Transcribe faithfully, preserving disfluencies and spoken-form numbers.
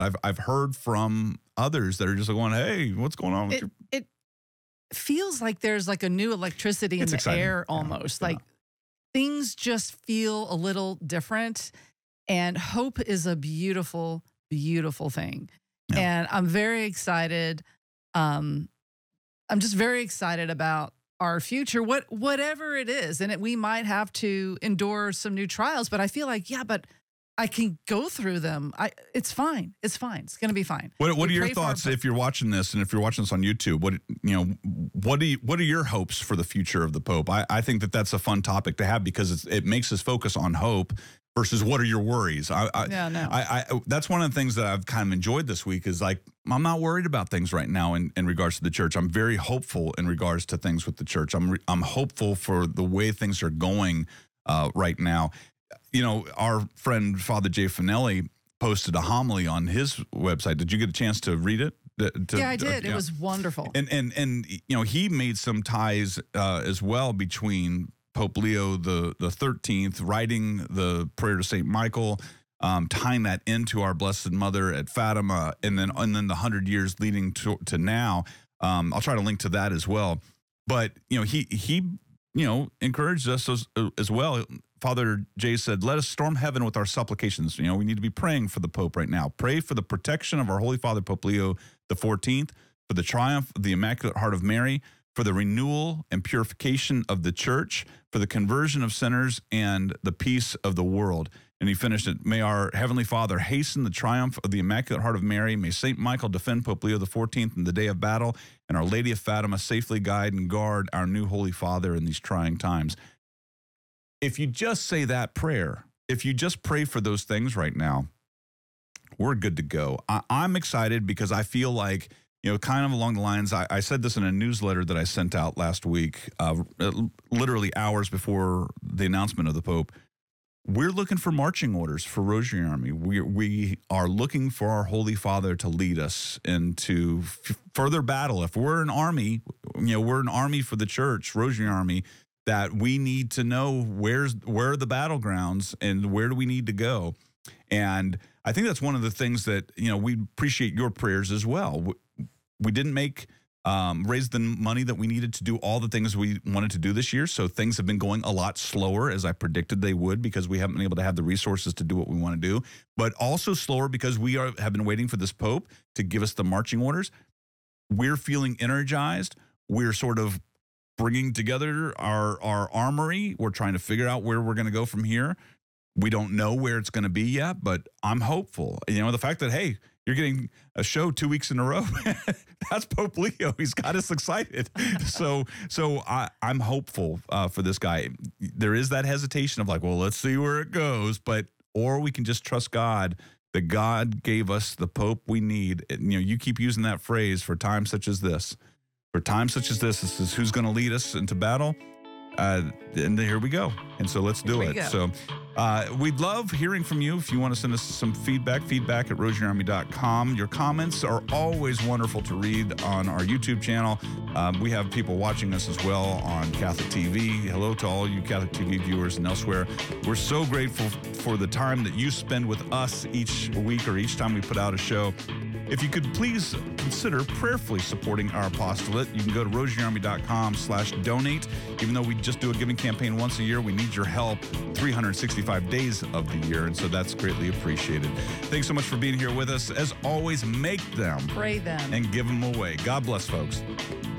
I've I've heard from others that are just going, hey, what's going on with It, your... it feels like there's like a new electricity in It's the exciting. air Yeah, almost. yeah. Like things just feel a little different. And hope is a beautiful, beautiful thing. Yeah. And I'm very excited. Um, I'm just very excited about our future, what whatever it is. And it, we might have to endure some new trials, but I feel like, yeah, but I can go through them. I it's fine. It's fine. It's going to be fine. What, what We are your pray for our thoughts po- if you're watching this, and if you're watching this on YouTube? What you know, what do you, what are your hopes for the future of the Pope? I, I think that that's a fun topic to have because it's, it makes us focus on hope versus what are your worries. I, I, Yeah, no. I, I that's one of the things that I've kind of enjoyed this week is like I'm not worried about things right now in, in regards to the church. I'm very hopeful in regards to things with the church. I'm re, I'm hopeful for the way things are going uh, right now. You know, our friend Father Jay Finelli posted a homily on his website. Did you get a chance to read it? To, yeah, I did. uh, It was wonderful. And and and you know, he made some ties uh, as well between Pope Leo the the thirteenth writing the prayer to Saint Michael, um, tying that into our Blessed Mother at Fatima, and then and then the hundred years leading to to now. Um, I'll try to link to that as well. But you know, he he you know encouraged us as, as well. Father Jay said, let us storm heaven with our supplications. You know, we need to be praying for the Pope right now. Pray for the protection of our Holy Father, Pope Leo the fourteenth, for the triumph of the Immaculate Heart of Mary, for the renewal and purification of the church, for the conversion of sinners, and the peace of the world. And he finished it, may our Heavenly Father hasten the triumph of the Immaculate Heart of Mary. May Saint Michael defend Pope Leo the fourteenth in the day of battle, and Our Lady of Fatima safely guide and guard our new Holy Father in these trying times. If you just say that prayer, if you just pray for those things right now, we're good to go. I, I'm excited because I feel like, you know, kind of along the lines, I, I said this in a newsletter that I sent out last week, uh, literally hours before the announcement of the Pope. We're looking for marching orders for Rosary Army. We, we are looking for our Holy Father to lead us into f further battle. If we're an army, you know, we're an army for the church, Rosary Army, that we need to know where's where are the battlegrounds and where do we need to go. And I think that's one of the things that, you know, we appreciate your prayers as well. We, we didn't make um, raise the money that we needed to do all the things we wanted to do this year. So things have been going a lot slower as I predicted they would because we haven't been able to have the resources to do what we want to do, but also slower because we are have been waiting for this Pope to give us the marching orders. We're feeling energized. We're sort of bringing together our, our armory. We're trying to figure out where we're going to go from here. We don't know where it's going to be yet, but I'm hopeful. You know, the fact that, hey, you're getting a show two weeks in a row, that's Pope Leo. He's got us excited. so so I, I'm hopeful uh, for this guy. There is that hesitation of like, well, let's see where it goes. But or we can just trust God that God gave us the Pope we need. And, you know, you keep using that phrase for times such as this. For times such as this, this is who's going to lead us into battle. Uh, and here we go. And so let's do it. So uh, we'd love hearing from you. If you want to send us some feedback, feedback at rosary army dot com. Your comments are always wonderful to read on our YouTube channel. Um, we have people watching us as well on Catholic T V. Hello to all you Catholic T V viewers and elsewhere. We're so grateful for the time that you spend with us each week or each time we put out a show. If you could please consider prayerfully supporting our apostolate, you can go to rosary army dot com slash donate. Even though we just do a giving campaign once a year, we need your help three hundred sixty-five days of the year, and so that's greatly appreciated. Thanks so much for being here with us. As always, make them, pray them, and give them away. God bless, folks.